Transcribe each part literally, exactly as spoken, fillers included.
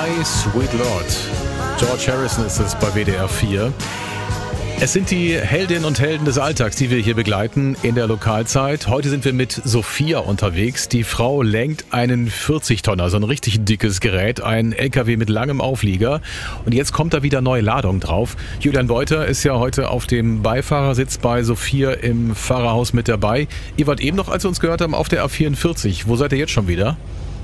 My Sweet Lord. George Harrison ist es bei W D R vier. Es sind die Heldinnen und Helden des Alltags, die wir hier begleiten in der Lokalzeit. Heute sind wir mit Sophia unterwegs. Die Frau lenkt einen vierzig Tonner, so ein richtig dickes Gerät, ein L K W mit langem Auflieger. Und jetzt kommt da wieder neue Ladung drauf. Julian Beuter ist ja heute auf dem Beifahrersitz bei Sophia im Fahrerhaus mit dabei. Ihr wart eben noch, als wir uns gehört haben, auf der A vierundvierzig. Wo seid ihr jetzt schon wieder?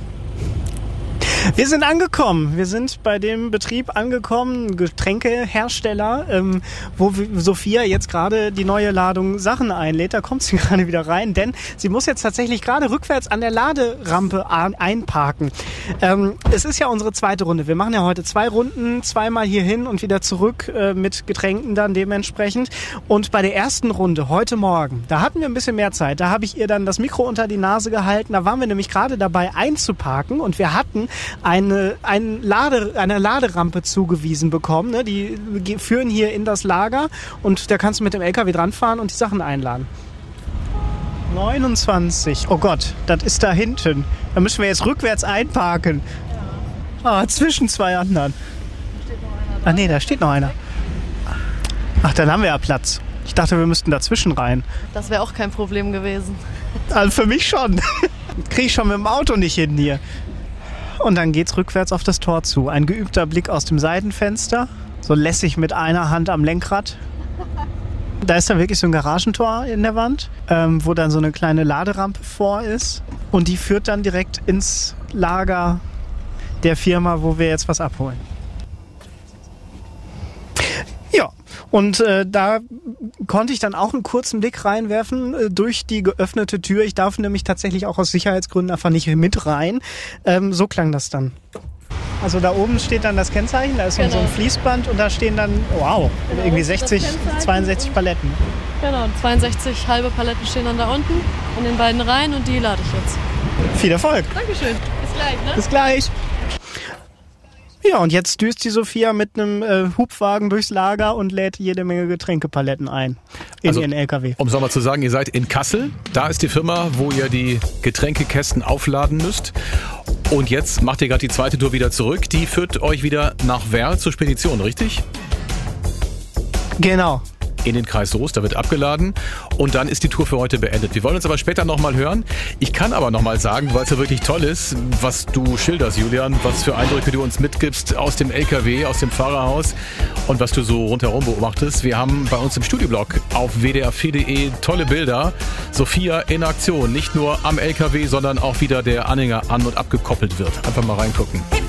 Wir sind angekommen. Wir sind bei dem Betrieb angekommen, Getränkehersteller, ähm, wo Sophia jetzt gerade die neue Ladung Sachen einlädt. Da kommt sie gerade wieder rein, denn sie muss jetzt tatsächlich gerade rückwärts an der Laderampe einparken. Ähm, es ist ja unsere zweite Runde. Wir machen ja heute zwei Runden, zweimal hier hin und wieder zurück äh, mit Getränken dann dementsprechend. Und bei der ersten Runde, heute Morgen, da hatten wir ein bisschen mehr Zeit. Da habe ich ihr dann das Mikro unter die Nase gehalten. Da waren wir nämlich gerade dabei einzuparken und wir hatten eine, eine, Lade, eine Laderampe zugewiesen bekommen. Ne? Die führen hier in das Lager und da kannst du mit dem L K W dran fahren und die Sachen einladen. neunundzwanzig. Oh Gott, das ist da hinten. Da müssen wir jetzt rückwärts einparken. Ja. Ah, zwischen zwei anderen. Ah nee, da steht noch einer. Ach, dann haben wir ja Platz. Ich dachte, wir müssten dazwischen rein. Das wäre auch kein Problem gewesen. Also für mich schon. Kriege ich schon mit dem Auto nicht hin hier. Und dann geht's rückwärts auf das Tor zu. Ein geübter Blick aus dem Seitenfenster. So lässig mit einer Hand am Lenkrad. Da ist dann wirklich so ein Garagentor in der Wand, ähm, wo dann so eine kleine Laderampe vor ist. Und die führt dann direkt ins Lager der Firma, wo wir jetzt was abholen. Ja, und äh, da konnte ich dann auch einen kurzen Blick reinwerfen äh, durch die geöffnete Tür. Ich darf nämlich tatsächlich auch aus Sicherheitsgründen einfach nicht mit rein. Ähm, so klang das dann. Also da oben steht dann das Kennzeichen, da ist genau so ein Fließband und da stehen dann, wow, genau, irgendwie sechzig, zweiundsechzig Paletten. Genau, zweiundsechzig halbe Paletten stehen dann da unten in den beiden Reihen und die lade ich jetzt. Viel Erfolg. Dankeschön. Bis gleich, ne? Bis gleich. Ja, und jetzt düst die Sophia mit einem äh, Hubwagen durchs Lager und lädt jede Menge Getränkepaletten ein in also, ihren L K W. Um es nochmal zu sagen, ihr seid in Kassel. Da ist die Firma, wo ihr die Getränkekästen aufladen müsst. Und jetzt macht ihr gerade die zweite Tour wieder zurück. Die führt euch wieder nach Werl zur Spedition, richtig? Genau. In den Kreis Soest, da wird abgeladen und dann ist die Tour für heute beendet. Wir wollen uns aber später nochmal hören. Ich kann aber nochmal sagen, weil es ja wirklich toll ist, was du schilderst, Julian, was für Eindrücke du uns mitgibst aus dem L K W, aus dem Fahrerhaus und was du so rundherum beobachtest. Wir haben bei uns im Studioblog auf w d r vier punkt de tolle Bilder. Sophia in Aktion, nicht nur am L K W, sondern auch wieder der Anhänger an- und abgekoppelt wird. Einfach mal reingucken.